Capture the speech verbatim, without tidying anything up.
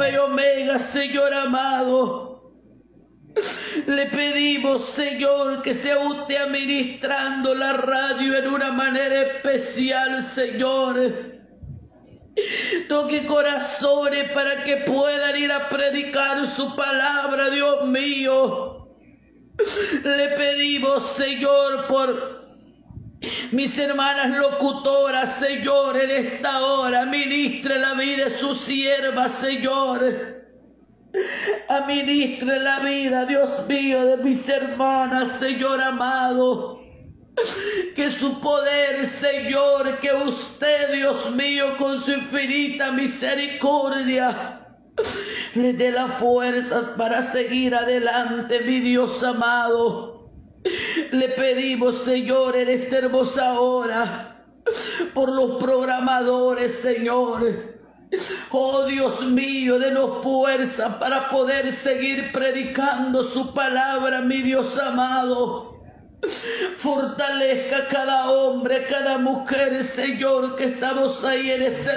Alfa y Omega, Señor amado. Le pedimos, Señor, que sea usted administrando la radio en una manera especial, Señor. Toque corazones para que puedan ir a predicar su palabra, Dios mío. Le pedimos, Señor, por mis hermanas locutoras, Señor, en esta hora. Ministre la vida de su sierva, Señor. Administre la vida, Dios mío, de mis hermanas, Señor amado. Que su poder, Señor, que usted, Dios mío, con su infinita misericordia, le dé las fuerzas para seguir adelante, mi Dios amado. Le pedimos, Señor, en esta hermosa hora, por los programadores, Señor. Oh Dios mío, denos fuerza para poder seguir predicando su palabra, mi Dios amado. Fortalezca a cada hombre, cada mujer, Señor, que estamos ahí en ese